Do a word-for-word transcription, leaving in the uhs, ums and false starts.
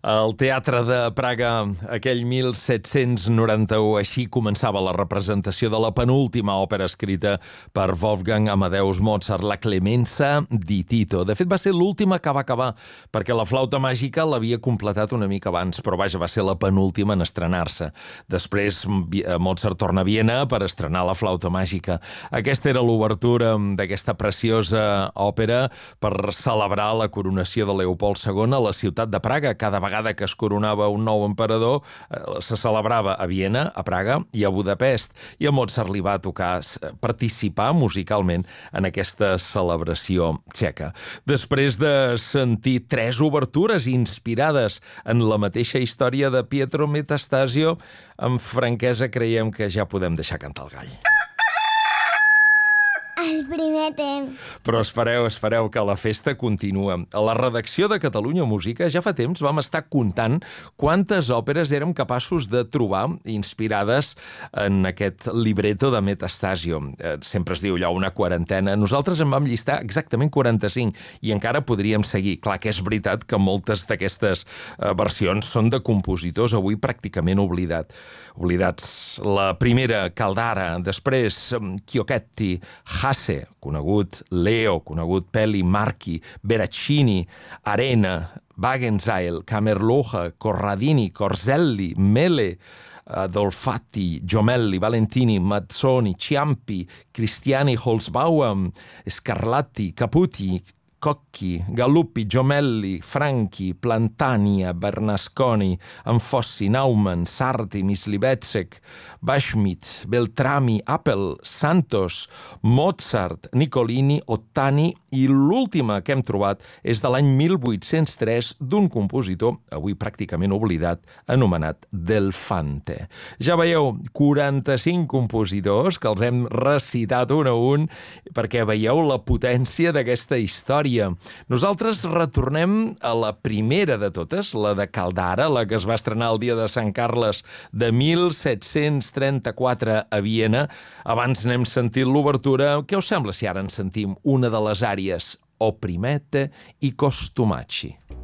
al Teatre de Praga, aquell mil set-cents noranta-u. Així començava la representació de la penúltima òpera escrita per Wolfgang Amadeus Mozart, la Clemenza di Tito. De fet, va ser l'última que va acabar, perquè la flauta màgica l'havia completat una mica abans, però vaja, va ser la penúltima en estrenar-se. Després Mozart torna a Viena per estrenar la flauta màgica. Aquesta era l'obertura d'aquesta preciosa òpera per celebrar la coronació de Leopold segon a la ciutat de Praga. Cada vegada que es coronava un nou emperador se celebrava a Viena, a Praga i a Budapest. I a Mozart li va tocar participar musicalment en aquesta celebració txeca. Després de sentir tres obertures inspirades en la mateixa història de Pietro Metastasio, amb franquesa creiem que ja podem deixar cantar el gall. El primer temps. Però espereu, espereu, que la festa continua. A la redacció de Catalunya Música ja fa temps vam estar comptant quantes òperes érem capaços de trobar inspirades en aquest libretto de Metastasio. Eh, sempre es diu allò una quarantena. Nosaltres en vam llistar exactament quaranta-cinc i encara podríem seguir. Clar que és veritat que moltes d'aquestes eh, versions són de compositors avui pràcticament oblidat. oblidats. La primera, Caldara, després Chiocchetti, Hasse, conegut, Leo, conegut, Pelli, Marchi, Veracini, Arena, Wagenseil, Camerloha, Corradini, Corselli, Mele, Dolfatti, Giomelli, Valentini, Mazzoni, Ciampi, Cristiani, Holzbauer, Scarlatti, Caputi, Cocchi, Galuppi, Giomelli, Franchi, Plantania, Bernasconi, Anfossi, Naumann, Sarti, Myslibetsek, Bashmit, Beltrami, Appel, Santos, Mozart, Nicolini, Ottani i l'última que hem trobat és de l'any mil vuit-cents tres d'un compositor, avui pràcticament oblidat, anomenat Delfante. Ja veieu, quaranta-cinc compositors que els hem recitat un a un perquè veieu la potència d'aquesta història. Nosaltres retornem a la primera de totes, la de Caldara, la que es va estrenar el dia de Sant Carles de mil set-cents trenta-quatre a Viena. Abans n'hem sentit l'obertura. Què us sembla si ara en sentim una de les àries, Opprimete i Costumacci?